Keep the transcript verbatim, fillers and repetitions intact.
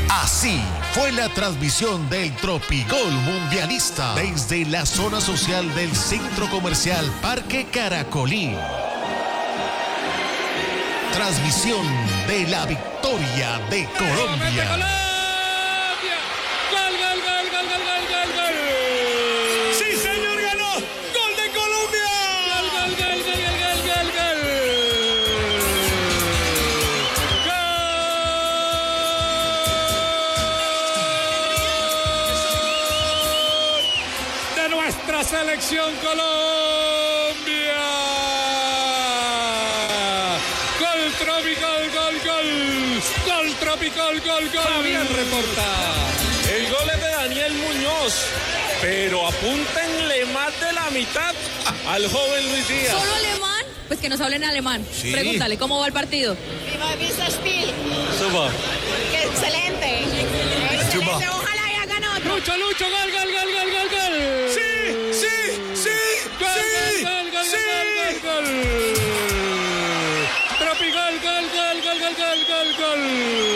Así fue la transmisión del Tropigol Mundialista desde la zona social del Centro Comercial Parque Caracolí. Transmisión de la victoria de Colombia. ¡Gol, gol, gol, gol, gol, gol, gol, gol! ¡Sí, señor, ganó! ¡Gol de Colombia! ¡Gol, gol, gol, gol, gol, gol, gol! ¡Gol! De nuestra selección Colombia. Gol tropical, gol, gol. Gol tropical, gol, gol. Fabián reporta. El gol es de Daniel Muñoz, pero apúntenle más de la mitad al joven Luis Díaz. ¿Solo alemán? Pues que nos hablen alemán. Sí. Pregúntale, ¿cómo va el partido? Viva Vista Spiel. Suba. ¡Qué excelente! Excelente, ojalá haya ganado. Lucho, Lucho, gol, gol, gol, gol, gol, gol. ¡Sí, sí, sí, Gol, sí! gol, gol, sí. gol, gol, gol, gol. Tropigol, gol, gol, gol, gol, gol, gol, gol.